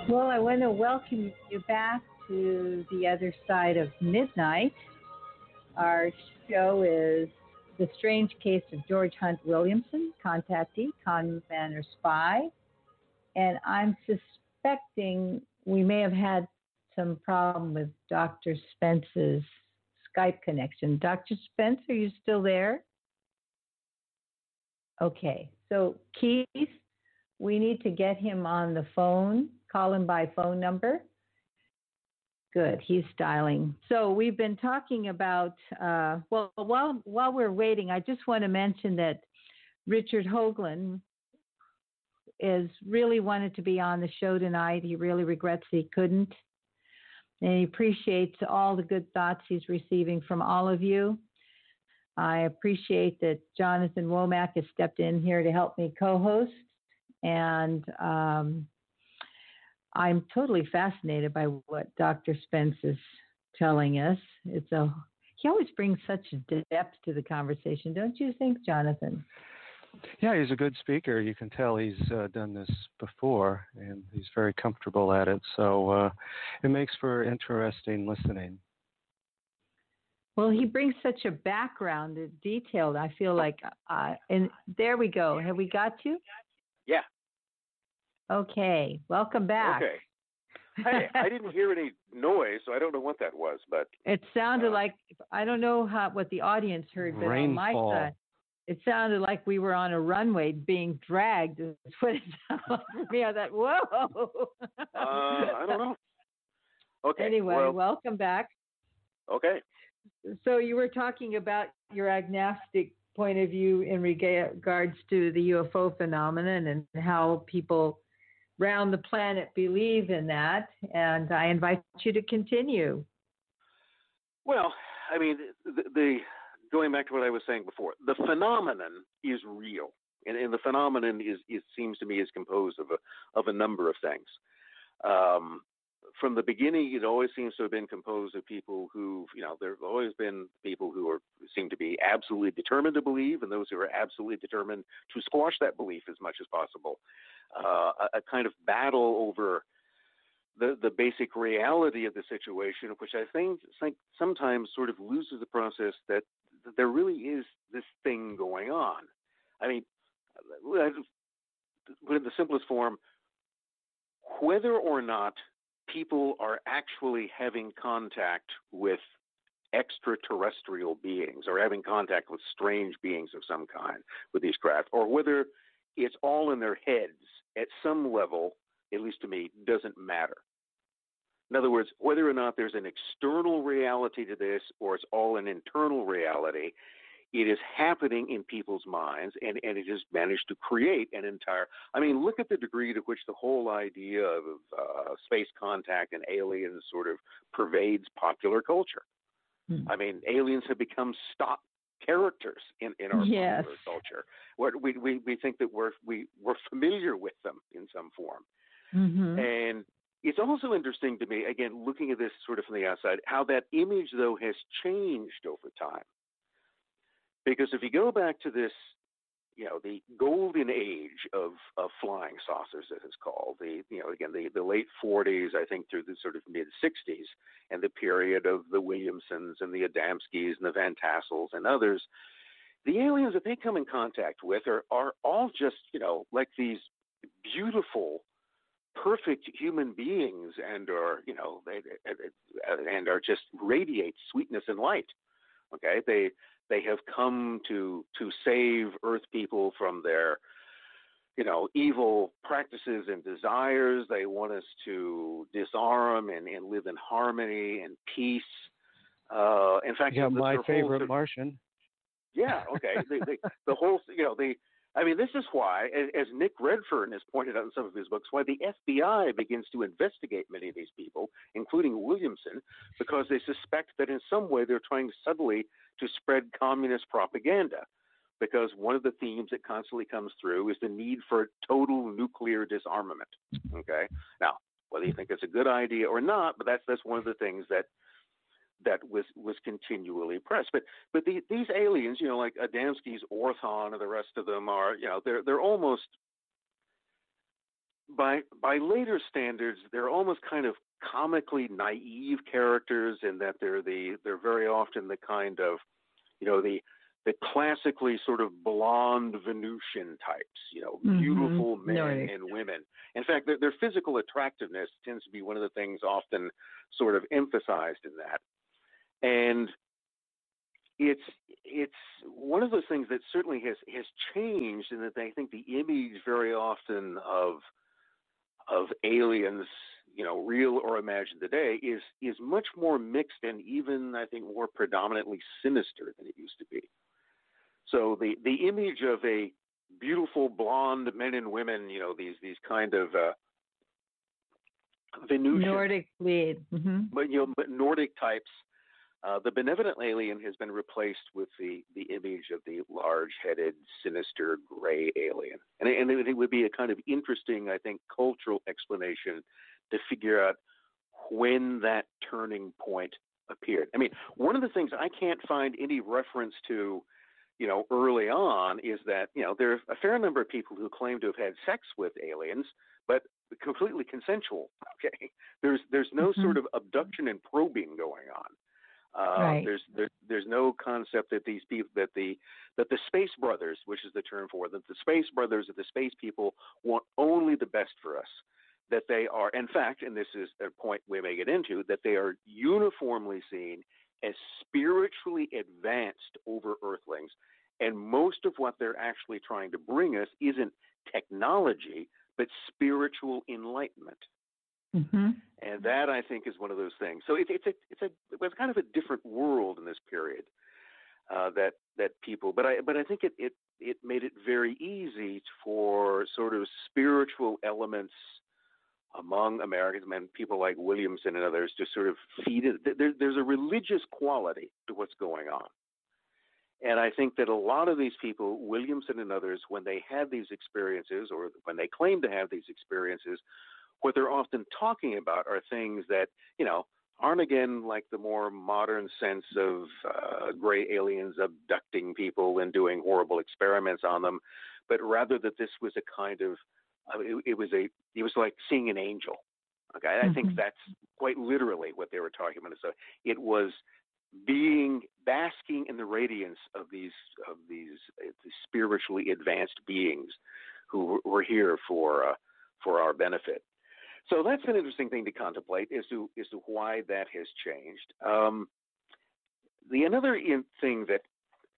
Well, I want to welcome you back to the other side of midnight. Our show is The Strange Case of George Hunt Williamson, contactee, con man or spy. And I'm suspecting we may have had some problem with Dr. Spence's Skype connection. Dr. Spence, are you still there? Okay. So, Keith, we need to get him on the phone, call him by phone number. Good, he's dialing. So we've been talking about, while we're waiting, I just want to mention that Richard Hoagland is really wanted to be on the show tonight. He really regrets he couldn't. And he appreciates all the good thoughts he's receiving from all of you. I appreciate that Jonathan Womack has stepped in here to help me co-host. And I'm totally fascinated by what Dr. Spence is telling us. He always brings such depth to the conversation, don't you think, Jonathan? Yeah, he's a good speaker. You can tell he's done this before, and he's very comfortable at it. So it makes for interesting listening. Well, he brings such a background, detailed. I feel like, and there we go. Have we got you? Yeah. Okay. Welcome back. Okay. Hey, I didn't hear any noise, so I don't know what that was, but it sounded like, I don't know what the audience heard, but on my side, it sounded like we were on a runway being dragged. Is what it sounded like for me. I thought, whoa. I don't know. Okay. Anyway, welcome back. Okay. So you were talking about your agnostic point of view in regards to the UFO phenomenon and how people around the planet believe in that, and I invite you to continue. Well, I mean, the going back to what I was saying before, the phenomenon is real, and the phenomenon is seems to me is composed of a number of things. From the beginning, it always seems to have been composed of people who, there have always been people who seem to be absolutely determined to believe, and those who are absolutely determined to squash that belief as much as possible. A kind of battle over the basic reality of the situation, which I think sometimes sort of loses the process that there really is this thing going on. I mean, put it in the simplest form, whether or not people are actually having contact with extraterrestrial beings or having contact with strange beings of some kind with these craft, or whether it's all in their heads at some level, at least to me, doesn't matter. In other words, whether or not there's an external reality to this or it's all an internal reality, it is happening in people's minds, and it has managed to create an entire... I mean, look at the degree to which the whole idea of space contact and aliens sort of pervades popular culture. I mean, aliens have become stock characters in our popular culture. We think that we're familiar with them in some form. Mm-hmm. And it's also interesting to me, again, looking at this sort of from the outside, how that image, though, has changed over time. Because if you go back to this, the golden age of flying saucers, as it's called, the late 40s, I think, through the sort of mid 60s, and the period of the Williamsons and the Adamskis and the Van Tassels and others, the aliens that they come in contact with are all just, like these beautiful, perfect human beings, and are, and are just radiate sweetness and light. Okay, they have come to save Earth people from their, evil practices and desires. They want us to disarm and live in harmony and peace. In fact, my favorite Martian. Yeah. Okay. The whole, I mean, this is why, as Nick Redfern has pointed out in some of his books, why the FBI begins to investigate many of these people, including Williamson, because they suspect that in some way they're trying subtly to spread communist propaganda. Because one of the themes that constantly comes through is the need for total nuclear disarmament. Okay. Now, whether you think it's a good idea or not, but that's one of the things that was continually pressed. But these aliens, like Adamski's Orthon and the rest of them are, they're almost by later standards, they're almost kind of comically naive characters in that they're very often the kind of, the classically sort of blonde Venusian types, beautiful men Nordic. and women. In fact, their physical attractiveness tends to be one of the things often sort of emphasized in that. And it's one of those things that certainly has changed, in that I think the image very often of aliens, real or imagined today, is much more mixed and even, I think, more predominantly sinister than it used to be. So the image of a beautiful blonde men and women, these kind of Venusian, Nordic lead. but Nordic types. The benevolent alien has been replaced with the image of the large-headed, sinister, gray alien. And it would be a kind of interesting, I think, cultural explanation to figure out when that turning point appeared. I mean, one of the things I can't find any reference to, early on, is that, there are a fair number of people who claim to have had sex with aliens, but completely consensual. Okay, there's no sort of abduction and probing going on. Right. There's no concept that these people, that the space brothers, which is the term for it, that the space brothers, that the space people want only the best for us. That they are, in fact, and this is a point we may get into, that they are uniformly seen as spiritually advanced over Earthlings, and most of what they're actually trying to bring us isn't technology, but spiritual enlightenment. And that, I think, is one of those things. So it was kind of a different world in this period that people. But I think it made it very easy for sort of spiritual elements among Americans, and people like Williamson and others, to sort of feed it. There's a religious quality to what's going on. And I think that a lot of these people, Williamson and others, when they had these experiences, or when they claim to have these experiences, what they're often talking about are things that, aren't, again, like the more modern sense of gray aliens abducting people and doing horrible experiments on them, but rather that this was a kind of, it was like seeing an angel. Okay, I think that's quite literally what they were talking about. So it was basking in the radiance of these spiritually advanced beings who were here for our benefit. So that's an interesting thing to contemplate as to why that has changed. Another thing that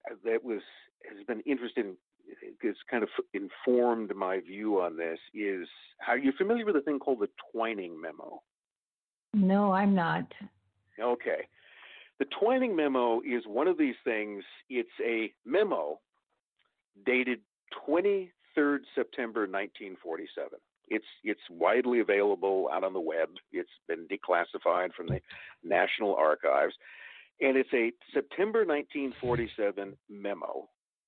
has been interesting, has kind of informed my view on this, is, are you familiar with a thing called the Twining Memo? No, I'm not. Okay. The Twining Memo is one of these things. It's a memo dated 23rd September 1947. It's widely available out on the web. It's been declassified from the National Archives. And it's a September 1947 memo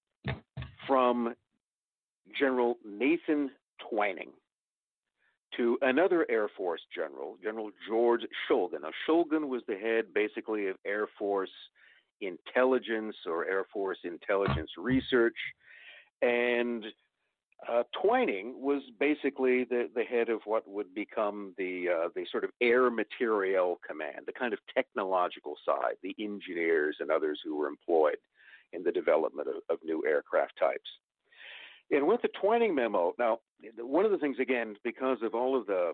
from General Nathan Twining to another Air Force general, General George Shulgin. Now, Shulgin was the head, basically, of Air Force intelligence or Air Force intelligence research. And Twining was basically the head of what would become the sort of Air Materiel Command, the kind of technological side, the engineers and others who were employed in the development of new aircraft types. And with the Twining Memo, now, one of the things, again, because of all of the,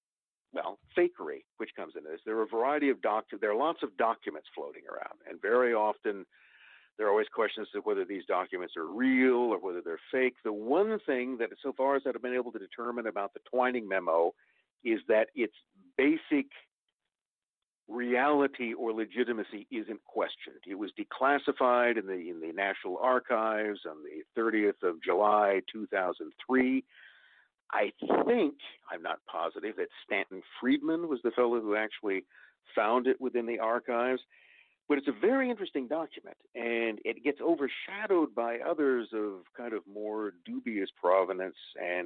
fakery which comes into this, there are a variety of there are lots of documents floating around, and very often there are always questions of whether these documents are real or whether they're fake. The one thing that, so far as I've been able to determine about the Twining Memo, is that its basic reality or legitimacy isn't questioned. It was declassified in the National Archives on the 30th of July, 2003. I think, I'm not positive, that Stanton Friedman was the fellow who actually found it within the archives. But it's a very interesting document, and it gets overshadowed by others of kind of more dubious provenance.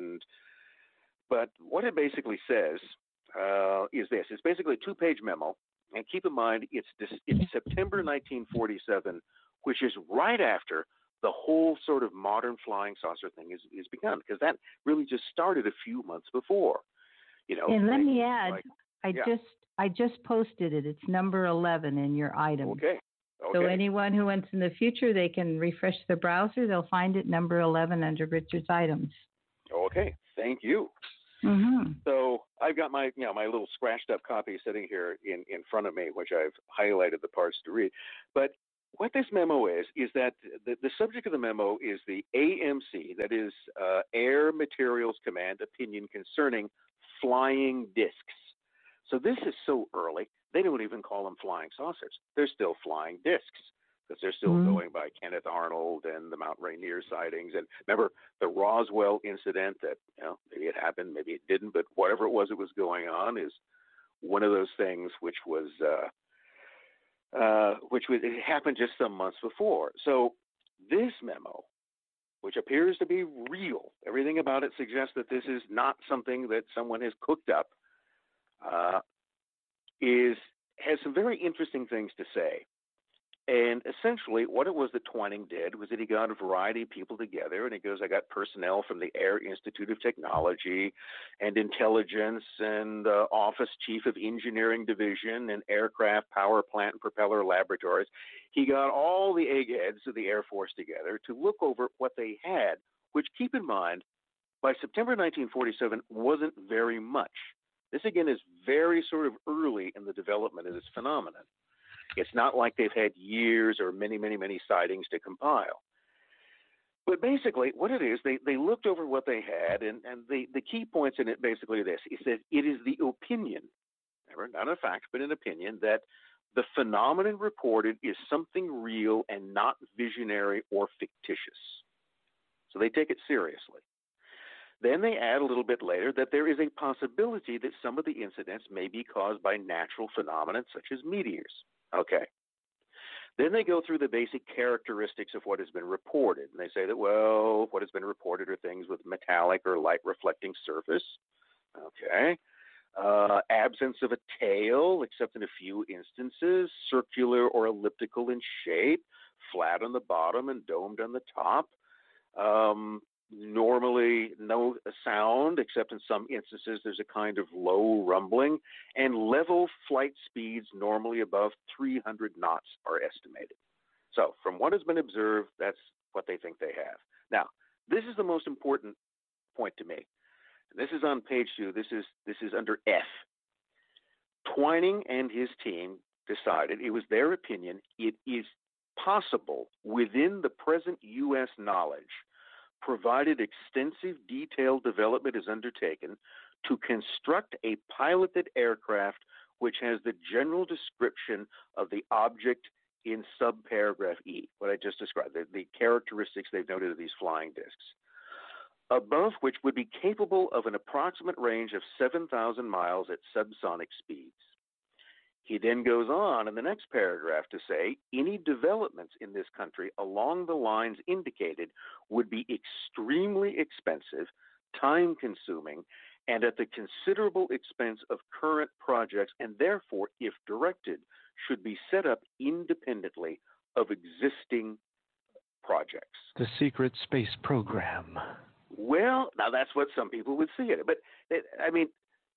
But what it basically says is this. It's basically a two-page memo. And keep in mind, it's September 1947, which is right after the whole sort of modern flying saucer thing is begun, because that really just started a few months before. And let me add, yeah. I just posted it. It's number 11 in your items. Okay. So anyone who wants in the future, they can refresh the browser. They'll find it number 11 under Richard's items. Okay. Thank you. Mm-hmm. So I've got my my little scratched up copy sitting here in front of me, which I've highlighted the parts to read. But what this memo is that the subject of the memo is the AMC, that is Air Materials Command opinion concerning flying discs. So this is so early, they don't even call them flying saucers. They're still flying discs, because they're still going by Kenneth Arnold and the Mount Rainier sightings. And remember the Roswell incident that, maybe it happened, maybe it didn't, but whatever it was going on is one of those things which it happened just some months before. So this memo, which appears to be real, everything about it suggests that this is not something that someone has cooked up, has some very interesting things to say. And essentially, what it was that Twining did was that he got a variety of people together, and he goes, I got personnel from the Air Institute of Technology and Intelligence and Office Chief of Engineering Division and Aircraft Power Plant and Propeller Laboratories. He got all the eggheads of the Air Force together to look over what they had, which, keep in mind, by September 1947 wasn't very much. This, again, is very sort of early in the development of this phenomenon. It's not like they've had years or many, many, many sightings to compile. But basically, what it is, they looked over what they had, and the key points in it basically are this. It says it is the opinion, remember, not a fact, but an opinion, that the phenomenon reported is something real and not visionary or fictitious. So they take it seriously. Then they add a little bit later that there is a possibility that some of the incidents may be caused by natural phenomena such as meteors. Okay. Then they go through the basic characteristics of what has been reported. And they say that, well, what has been reported are things with metallic or light reflecting surface. Okay. Absence of a tail, except in a few instances, circular or elliptical in shape, flat on the bottom and domed on the top. Normally no sound, except in some instances there's a kind of low rumbling, and level flight speeds normally above 300 knots are estimated. So from what has been observed, that's what they think they have. Now, this is the most important point to me. This is on page 2. This is under F. Twining and his team decided, it was their opinion, it is possible within the present U.S. knowledge, provided extensive detailed development is undertaken, to construct a piloted aircraft which has the general description of the object in subparagraph E, what I just described, the characteristics they've noted of these flying discs, above which would be capable of an approximate range of 7,000 miles at subsonic speeds. He then goes on in the next paragraph to say any developments in this country along the lines indicated would be extremely expensive, time-consuming, and at the considerable expense of current projects, and therefore, if directed, should be set up independently of existing projects. The secret space program. Well, now that's what some people would see it. But, I mean,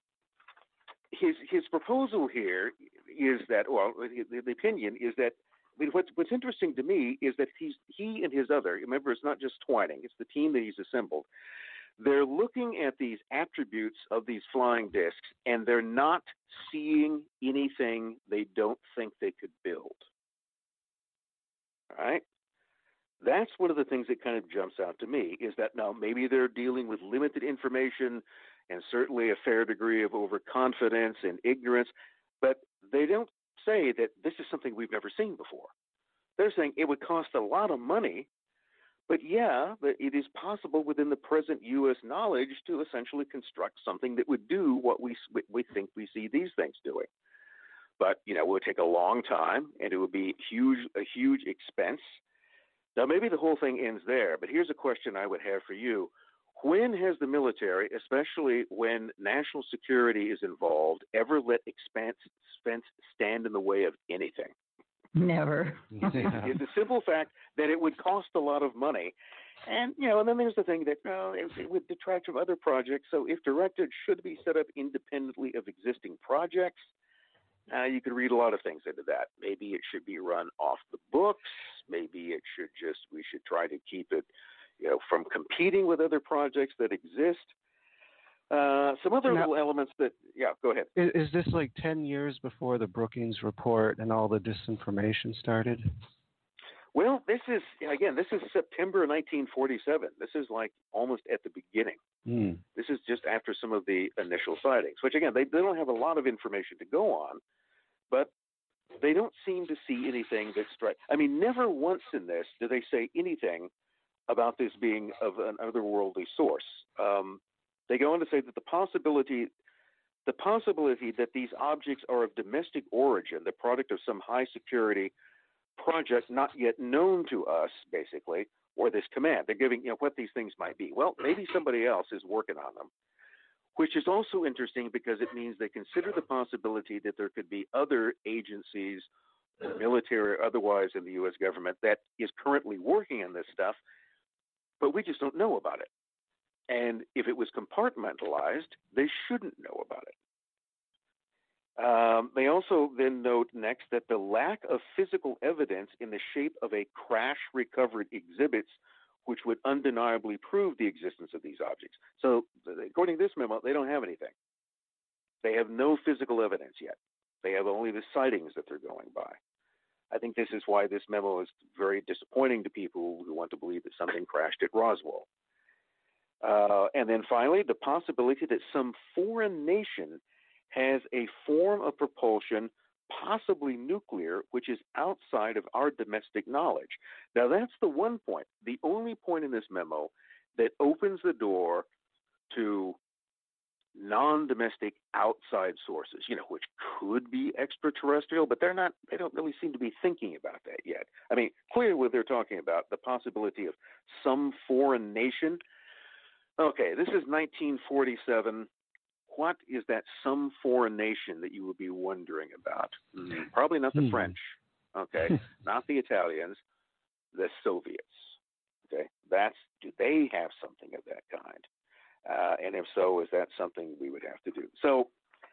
his proposal here is that, well, the opinion is that, I mean, what's interesting to me is that he and his other, remember, it's not just Twining, it's the team that he's assembled. They're looking at these attributes of these flying discs, and they're not seeing anything they don't think they could build. All right? That's one of the things that kind of jumps out to me, is that now maybe they're dealing with limited information and certainly a fair degree of overconfidence and ignorance, but they don't say that this is something we've never seen before. They're saying it would cost a lot of money, but yeah, it is possible within the present U.S. knowledge to essentially construct something that would do what we think we see these things doing. But, it would take a long time, and it would be a huge expense. Now, maybe the whole thing ends there, but here's a question I would have for you. When has the military, especially when national security is involved, ever let expense stand in the way of anything? Never. Yeah. It's the simple fact that it would cost a lot of money. And, and then there's the thing that it would detract from other projects. So if directed, should be set up independently of existing projects. You could read a lot of things into that. Maybe it should be run off the books. Maybe we should try to keep it, from competing with other projects that exist. Some other little elements that, go ahead. Is this like 10 years before the Brookings report and all the disinformation started? Well, this is September 1947. This is like almost at the beginning. This is just after some of the initial sightings, which again, they don't have a lot of information to go on, but they don't seem to see anything that strikes. I mean, never once in this do they say anything about this being of an otherworldly source. They go on to say that the possibility that these objects are of domestic origin, the product of some high security project not yet known to us, basically, or this command. They're giving, what these things might be. Well, maybe somebody else is working on them, which is also interesting because it means they consider the possibility that there could be other agencies, military or otherwise in the U.S. government, that is currently working on this stuff, but we just don't know about it. And if it was compartmentalized, they shouldn't know about it. They also then note next that the lack of physical evidence in the shape of a crash recovered exhibits, which would undeniably prove the existence of these objects. So according to this memo, they don't have anything. They have no physical evidence yet. They have only the sightings that they're going by. I think this is why this memo is very disappointing to people who want to believe that something crashed at Roswell. And then finally, the possibility that some foreign nation has a form of propulsion, possibly nuclear, which is outside of our domestic knowledge. Now, that's the one point, the only point in this memo that opens the door to non-domestic outside sources, which could be extraterrestrial, but they don't really seem to be thinking about that yet. I mean, clearly what they're talking about, the possibility of some foreign nation. Okay, this is 1947. What is that some foreign nation that you would be wondering about? Probably not the French, okay? Not the Italians, the Soviets, okay? Do they have something of that kind? And if so, is that something we would have to do? So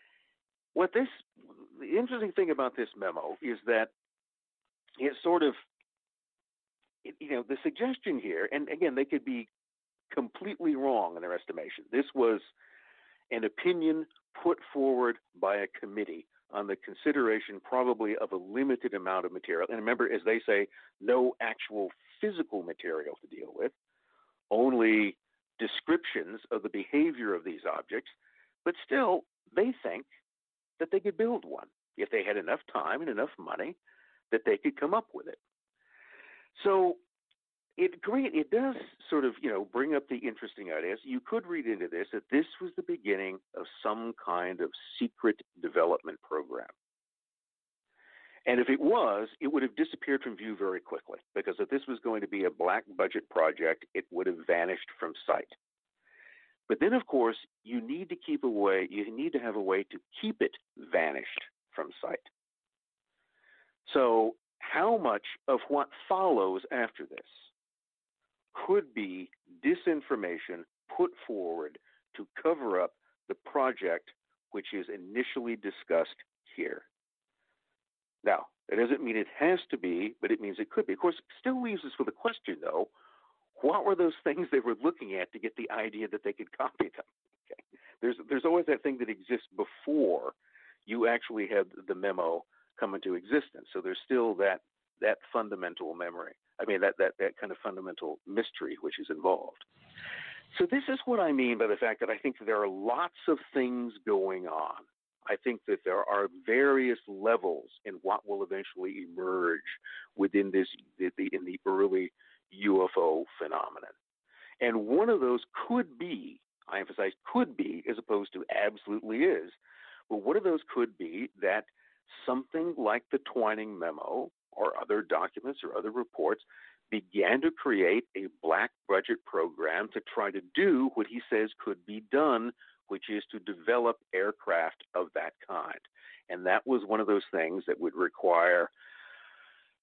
the interesting thing about this memo is that it's sort of, the suggestion here, and again, they could be completely wrong in their estimation. This was an opinion put forward by a committee on the consideration probably of a limited amount of material. And remember, as they say, no actual physical material to deal with, only descriptions of the behavior of these objects. But still, they think that they could build one if they had enough time and enough money that they could come up with it. So it does sort of, bring up the interesting ideas. You could read into this that this was the beginning of some kind of secret development program. And if it was, it would have disappeared from view very quickly, because if this was going to be a black budget project, it would have vanished from sight. But then, of course, you need to have a way to keep it vanished from sight. So how much of what follows after this could be disinformation put forward to cover up the project which is initially discussed here? Now, it doesn't mean it has to be, but it means it could be. Of course, it still leaves us with a question, though. What were those things they were looking at to get the idea that they could copy them? Okay. There's always that thing that exists before you actually have the memo come into existence. So there's still that fundamental memory. I mean, that kind of fundamental mystery which is involved. So this is what I mean by the fact that I think that there are lots of things going on. I think that there are various levels in what will eventually emerge within in the early UFO phenomenon. And one of those could be, I emphasize could be as opposed to absolutely is, but one of those could be that something like the Twining memo or other documents or other reports began to create a black budget program to try to do what he says could be done, which is to develop aircraft of that kind. And that was one of those things that would require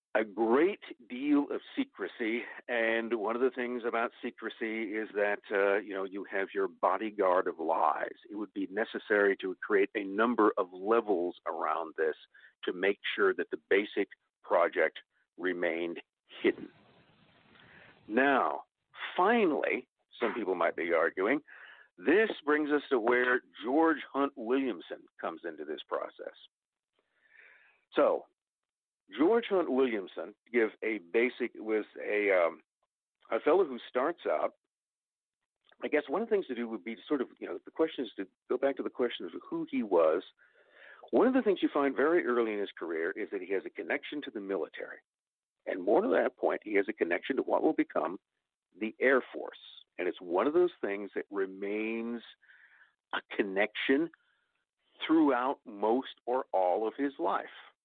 a great deal of secrecy, and one of the things about secrecy is that you have your bodyguard of lies. It would be necessary to create a number of levels around this to make sure that the basic project remained hidden. Now, finally, some people might be arguing, this brings us to where George Hunt Williamson comes into this process. So, George Hunt Williamson, to give a basic, was a fellow who starts out. I guess one of the things to do would be to sort of, the question is to go back to the question of who he was. One of the things you find very early in his career is that he has a connection to the military. And more to that point, he has a connection to what will become the Air Force. And it's one of those things that remains a connection throughout most or all of his life.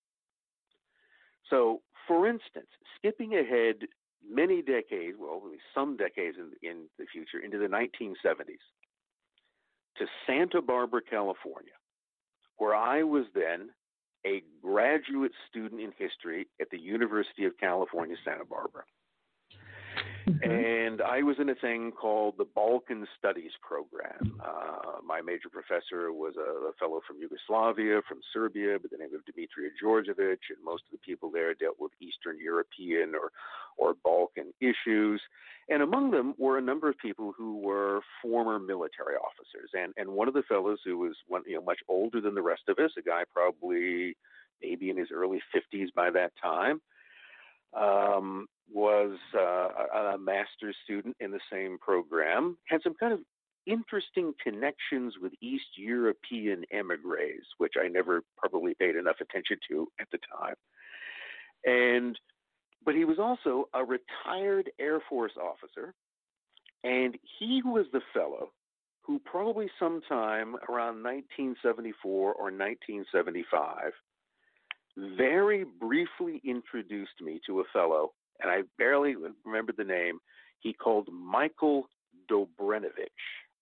So, for instance, skipping ahead many decades, well, at least some decades in the future, into the 1970s, to Santa Barbara, California, where I was then a graduate student in history at the University of California, Santa Barbara. Mm-hmm. And I was in a thing called the Balkan Studies program. My major professor was a fellow from Yugoslavia, from Serbia, by the name of Dimitrija Đorđević, and most of the people there dealt with Eastern European or Balkan issues. And among them were a number of people who were former military officers. And one of the fellows who was much older than the rest of us, a guy probably maybe in his early 50s by that time, was a master's student in the same program, had some kind of interesting connections with East European emigres, which I never probably paid enough attention to at the time. But he was also a retired Air Force officer, and he was the fellow who probably sometime around 1974 or 1975 very briefly introduced me to a fellow, and I barely remember the name, he called Michael Dobrenovich.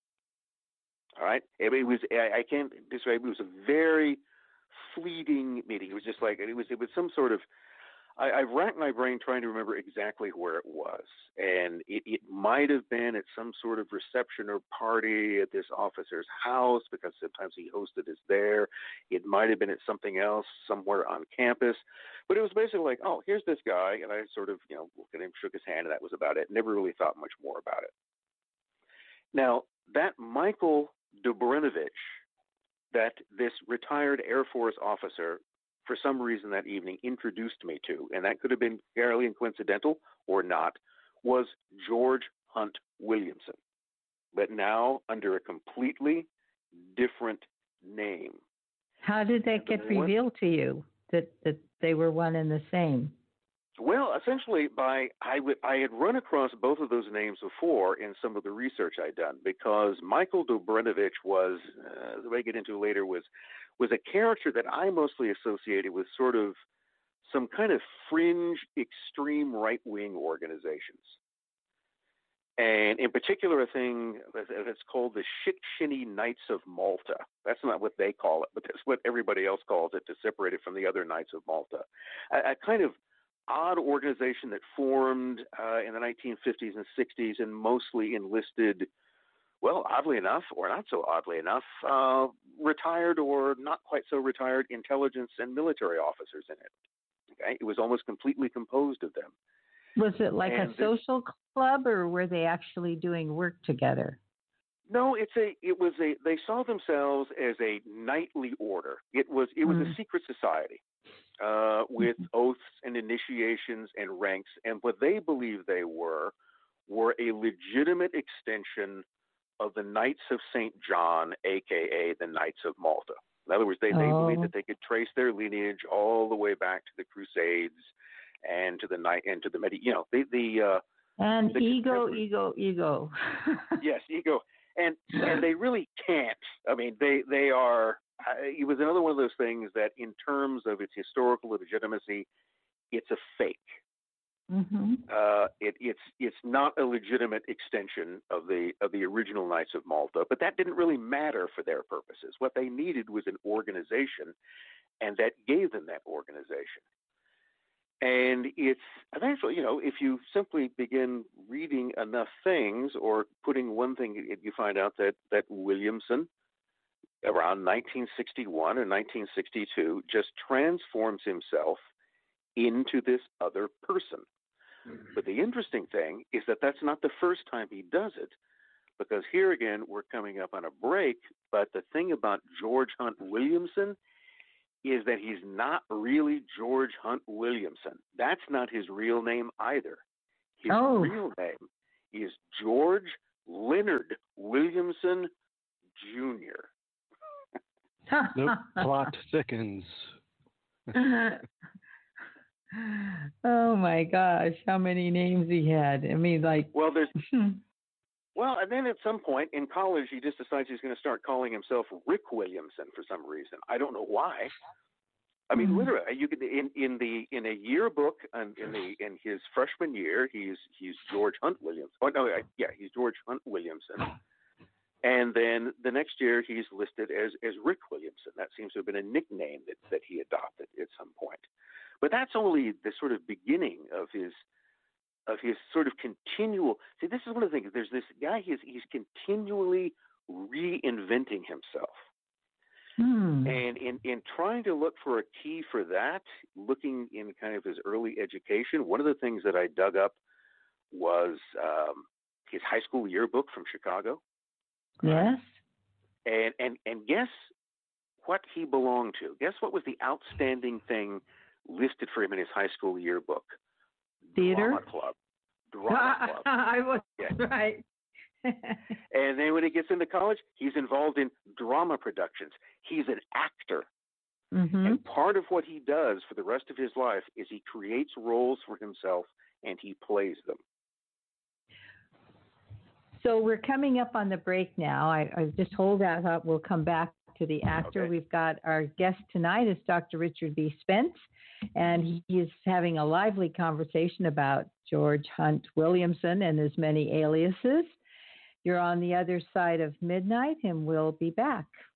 All right? I can't describe, it was a very fleeting meeting. It was just like, it was some sort of, I've racked my brain trying to remember exactly where it was. And it might have been at some sort of reception or party at this officer's house, because sometimes he hosted us there. It might have been at something else somewhere on campus. But it was basically like, oh, here's this guy. And I sort of, looked at him, shook his hand, and that was about it. Never really thought much more about it. Now, that Michael Dobrenovich, that this retired Air Force officer, for some reason that evening, introduced me to, and that could have been fairly coincidental or not, was George Hunt Williamson, but now under a completely different name. How did that get revealed to you, that they were one and the same? Well, essentially, I had run across both of those names before in some of the research I'd done, because Michael Dobrenovich was, the way I get into later, was a character that I mostly associated with sort of some kind of fringe, extreme right-wing organizations. And in particular, a thing that's called the Shikshini Knights of Malta. That's not what they call it, but that's what everybody else calls it to separate it from the other Knights of Malta. A kind of odd organization that formed in the 1950s and 60s and mostly enlisted, well, oddly enough, or not so oddly enough, retired or not quite so retired intelligence and military officers in it. Okay? It was almost completely composed of them. Was it like a social club, or were they actually doing work together? No, they saw themselves as a knightly order. It was a secret society with oaths and initiations and ranks, and what they believed they were a legitimate extension of the Knights of St. John, a.k.a. the Knights of Malta. In other words, they believed that they could trace their lineage all the way back to the Crusades and to the ego. Yes, ego. And they really can't. I mean, they are. It was another one of those things that, in terms of its historical legitimacy, it's a fake. Mm-hmm. It's not a legitimate extension of the original Knights of Malta, but that didn't really matter for their purposes. What they needed was an organization, and that gave them that organization. And it's eventually, if you simply begin reading enough things or putting one thing, you find out that Williamson, around 1961 or 1962, just transforms himself into this other person. But the interesting thing is that that's not the first time he does it, because here again, we're coming up on a break. But the thing about George Hunt Williamson is that he's not really George Hunt Williamson. That's not his real name either. His real name is George Leonard Williamson Jr. The plot thickens. Oh my gosh, how many names he had. I mean, Well, and then at some point in college, he just decides he's going to start calling himself Rick Williamson for some reason. I don't know why. I mean, literally, you could in a yearbook in his freshman year, he's George Hunt Williamson. Oh no, he's George Hunt Williamson. And then the next year, he's listed as Rick Williamson. That seems to have been a nickname that he adopted at some point. But that's only the sort of beginning of his sort of continual. See, this is one of the things. There's this guy. He's continually reinventing himself. And in trying to look for a key for that, looking in kind of his early education, one of the things that I dug up was his high school yearbook from Chicago. Yes. And guess what he belonged to? Guess what was the outstanding thing listed for him in his high school yearbook? Theater Club. I was right. And then when he gets into college, he's involved in drama productions. He's an actor. And part of what he does for the rest of his life is he creates roles for himself and he plays them. So we're coming up on the break now. I just hold that up. We'll come back to the actor. Okay. We've got our guest tonight is Dr. Richard B. Spence, and he is having a lively conversation about George Hunt Williamson and his many aliases. You're on the other side of midnight, and we'll be back.